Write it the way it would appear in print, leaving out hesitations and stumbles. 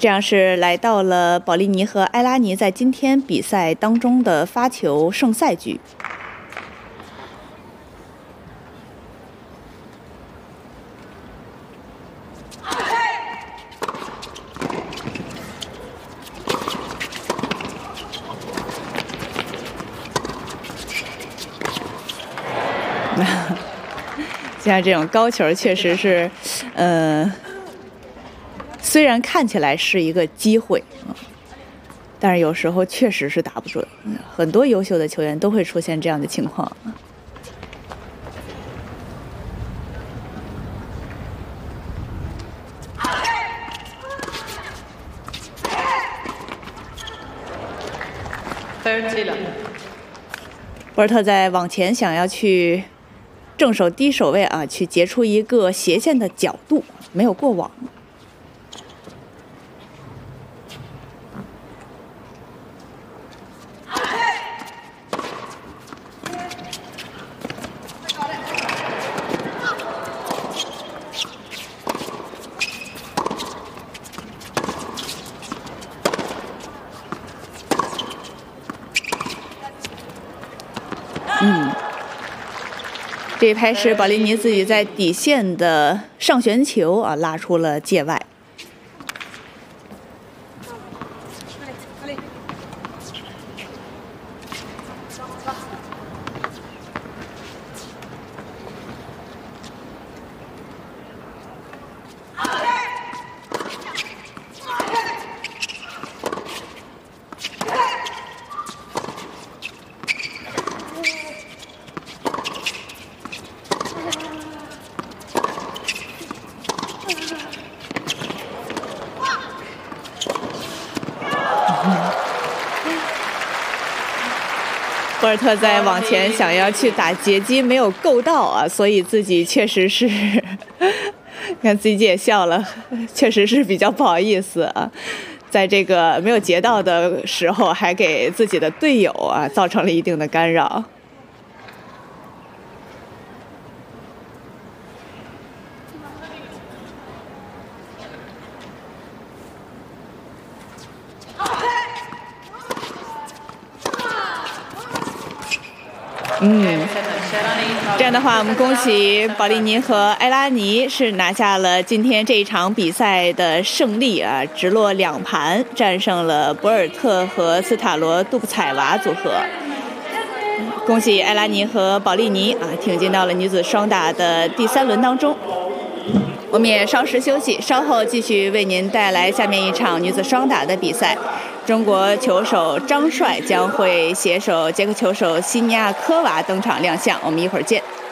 这样是来到了保利尼和埃拉尼在今天比赛当中的发球胜赛局。像这种高球确实是，虽然看起来是一个机会，但是有时候确实是打不准。很多优秀的球员都会出现这样的情况。博尔特在往前想要去正手低手位啊，去截出一个斜线的角度，没有过网。这一拍是保利尼自己在底线的上旋球啊，拉出了界外。博尔特在往前想要去打截击，没有够到啊，所以自己确实是，看自己也笑了，确实是比较不好意思啊，在这个没有截到的时候，还给自己的队友啊造成了一定的干扰。这样的话，我们恭喜保利尼和埃拉尼是拿下了今天这一场比赛的胜利啊，直落2盘战胜了博尔特和斯塔罗杜布采娃组合。恭喜埃拉尼和保利尼啊，挺进到了女子双打的第3轮当中。我们也稍事休息，稍后继续为您带来下面一场女子双打的比赛。中国球手张帅将会携手捷克球手西尼亚科娃登场亮相，我们一会儿见。